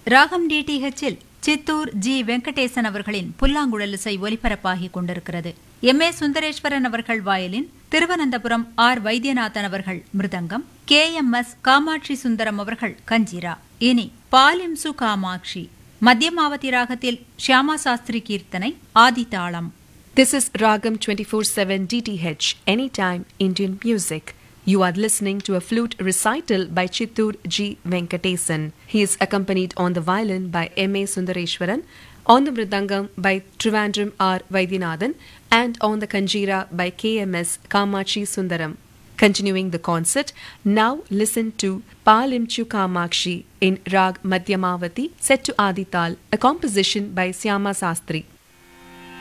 ராகம் டிடிஹெச்சில் சித்தூர் ஜி வெங்கடேசன் அவர்களின் புல்லாங்குழல் இசை ஒலிபரப்பாகிக் கொண்டிருக்கிறது. எம். ஏ. சுந்தரேஸ்வரன் அவர்கள் வயலின், திருவனந்தபுரம் ஆர். வைத்தியநாதன் அவர்கள் மிருதங்கம், KMS காமாட்சி சுந்தரம் அவர்கள் கஞ்சிரா. இனி பாலிம்சு காமாட்சி மத்தியமாவதி ராகத்தில் ஷியாமா சாஸ்திரி கீர்த்தனை, ஆதிதாளம். This is Ragam 24/7 DTH, Anytime Indian Music. You are listening to a flute recital by Chittur G. Venkatesan. He is accompanied on the violin by M. A. Sundareshwaran, on the mridangam by Trivandrum R. Vaidyanathan, and on the kanjira by KMS Kamachi Sundaram. Continuing the concert, now listen to Palimchu Kamakshi in Rag Madhyamavati set to Adital, a composition by Syama Sastri.